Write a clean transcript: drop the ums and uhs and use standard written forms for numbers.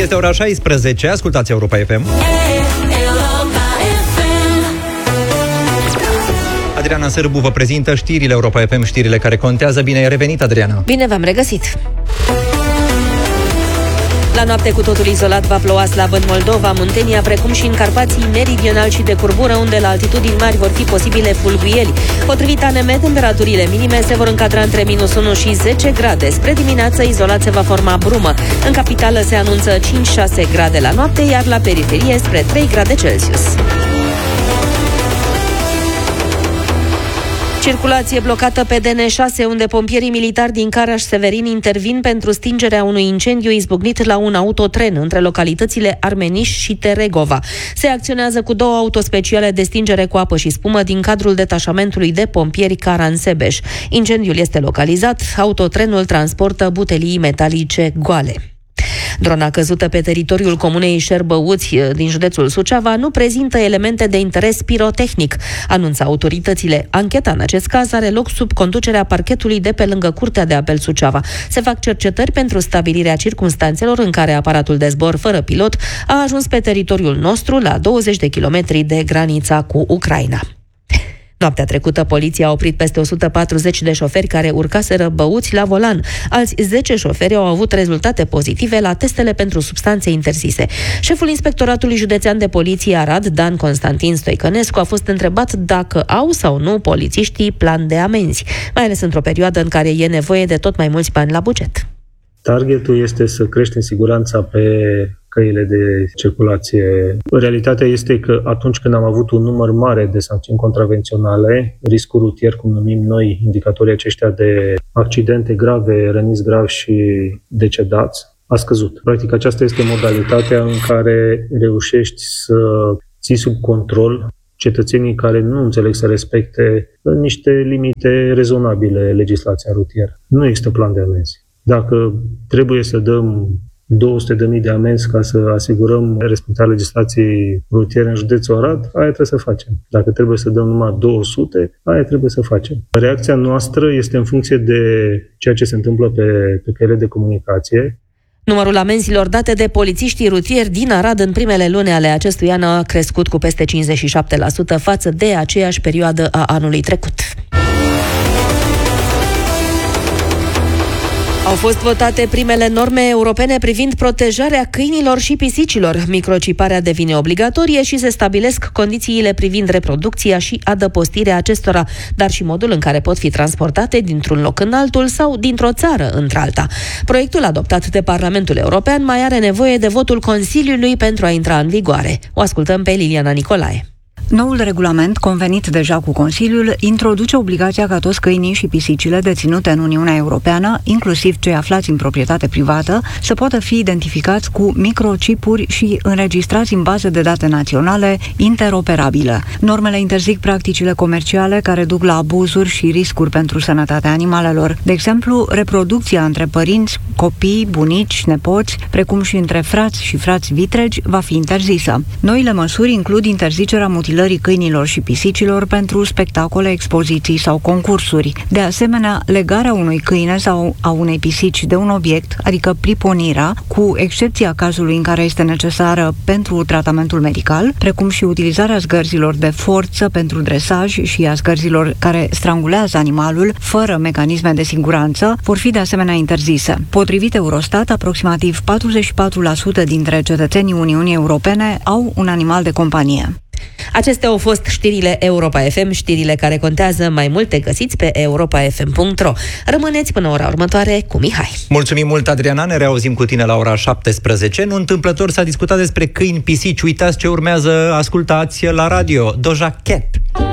Este ora 16, ascultați Europa FM. Adriana Sârbu vă prezintă știrile Europa FM, știrile care contează. Bine ai revenit, Adriana! Bine v-am regăsit! La noapte cu totul izolat va ploua slab în Moldova, Muntenia, precum și în Carpații meridional și de curbură, unde la altitudini mari vor fi posibile fulguieli. Potrivit ANM, temperaturile minime se vor încadra între -1 și 10 grade. Spre dimineață, izolat se va forma brumă. În capitală se anunță 5-6 grade la noapte, iar la periferie spre 3 grade Celsius. Circulație blocată pe DN6, unde pompierii militari din Caraș-Severin intervin pentru stingerea unui incendiu izbucnit la un autotren între localitățile Armeniș și Teregova. Se acționează cu 2 autospeciale de stingere cu apă și spumă din cadrul detașamentului de pompieri Caran-Sebeș. Incendiul este localizat, autotrenul transportă butelii metalice goale. Drona căzută pe teritoriul comunei Șerbăuți din județul Suceava nu prezintă elemente de interes pirotehnic, anunță autoritățile. Ancheta în acest caz are loc sub conducerea parchetului de pe lângă Curtea de Apel Suceava. Se fac cercetări pentru stabilirea circumstanțelor în care aparatul de zbor fără pilot a ajuns pe teritoriul nostru, la 20 de kilometri de granița cu Ucraina. Noaptea trecută, poliția a oprit peste 140 de șoferi care urcaseră băuți la volan. Alți 10 șoferi au avut rezultate pozitive la testele pentru substanțe interzise. Șeful Inspectoratului Județean de Poliție Arad, Dan Constantin Stoicănescu, a fost întrebat dacă au sau nu polițiștii plan de amenzi, mai ales într-o perioadă în care e nevoie de tot mai mulți bani la buget. Targetul este să creștem siguranța pe căile de circulație. Realitatea este că atunci când am avut un număr mare de sancțiuni contravenționale, riscul rutier, cum numim noi indicatorii aceștia de accidente grave, răniți grav și decedați, a scăzut. Practic, aceasta este modalitatea în care reușești să ții sub control cetățenii care nu înțeleg să respecte niște limite rezonabile legislația rutieră. Nu există plan de amenzi. Dacă trebuie să dăm 200.000 de amenzi ca să asigurăm respectarea legislației rutiere în județul Arad, aia trebuie să facem. Dacă trebuie să dăm numai 200, aia trebuie să facem. Reacția noastră este în funcție de ceea ce se întâmplă pe căile de comunicație. Numărul amenzilor date de polițiștii rutieri din Arad în primele luni ale acestui an a crescut cu peste 57% față de aceeași perioadă a anului trecut. Au fost votate primele norme europene privind protejarea câinilor și pisicilor. Microciparea devine obligatorie și se stabilesc condițiile privind reproducția și adăpostirea acestora, dar și modul în care pot fi transportate dintr-un loc în altul sau dintr-o țară într-alta. Proiectul adoptat de Parlamentul European mai are nevoie de votul Consiliului pentru a intra în vigoare. O ascultăm pe Liliana Nicolae. Noul regulament, convenit deja cu Consiliul, introduce obligația ca toți câinii și pisicile deținute în Uniunea Europeană, inclusiv cei aflați în proprietate privată, să poată fi identificați cu microchipuri și înregistrați în baze de date naționale interoperabile. Normele interzic practicile comerciale care duc la abuzuri și riscuri pentru sănătatea animalelor. De exemplu, reproducția între părinți, copii, bunici, nepoți, precum și între frați și frați vitregi, va fi interzisă. Noile măsuri includ interzicerea mutilării câinilor și pisicilor pentru spectacole, expoziții sau concursuri. De asemenea, legarea unui câine sau a unei pisici de un obiect, adică priponirea, cu excepția cazului în care este necesară pentru tratamentul medical, precum și utilizarea zgărzilor de forță pentru dresaj și a zgărzilor care strangulează animalul fără mecanisme de siguranță, vor fi de asemenea interzise. Potrivit Eurostat, aproximativ 44% dintre cetățenii Uniunii Europene au un animal de companie. Acestea au fost știrile Europa FM, știrile care contează. Mai multe găsiți pe europafm.ro. Rămâneți până ora următoare cu Mihai. Mulțumim mult, Adriana, ne reauzim cu tine la ora 17. Nu întâmplător s-a discutat despre câini, pisici. Uitați ce urmează, ascultați la radio. Doja Cat.